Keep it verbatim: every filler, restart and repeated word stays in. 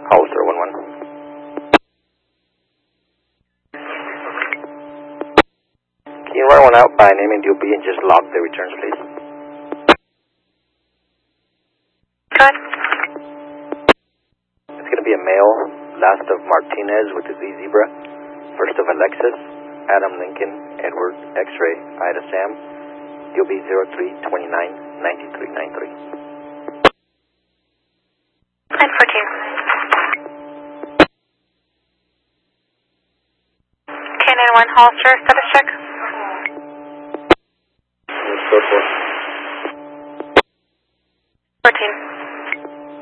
Hollister one one. Can you run one out by name and D O B and just log the returns, please? Good. It's going to be a male, last of Martinez with the Z Zebra, first of Alexis, Adam Lincoln, Edward, X-Ray, Ida Sam, D O B zero three two nine nine three nine three. nine fourteen. K nine one Hollister, status check. Let's go for fourteen.